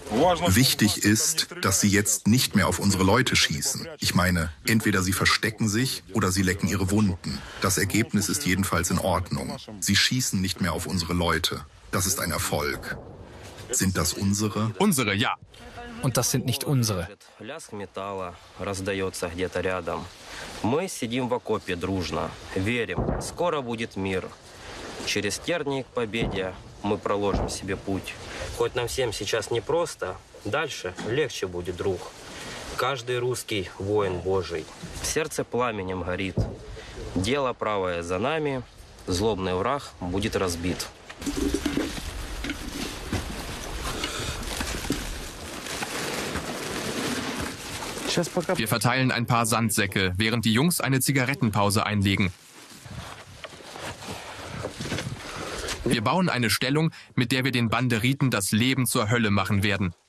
Wichtig ist, dass sie jetzt nicht mehr auf unsere Leute schießen. Ich meine, entweder sie verstecken sich oder sie lecken ihre Wunden. Das Ergebnis ist jedenfalls in Ordnung. Sie schießen nicht mehr auf unsere Leute. Das ist ein Erfolg. Sind das unsere? Unsere, ja. Und das sind nicht unsere. Мы сидим в окопе дружно, верим, скоро будет мир. Через тернии к победе мы проложим себе путь. Хоть нам всем сейчас непросто, дальше легче будет, друг. Каждый русский воин Божий. В сердце пламенем горит. Дело правое за нами, злобный враг будет разбит. Wir verteilen ein paar Sandsäcke, während die Jungs eine Zigarettenpause einlegen. Wir bauen eine Stellung, mit der wir den Banderiten das Leben zur Hölle machen werden.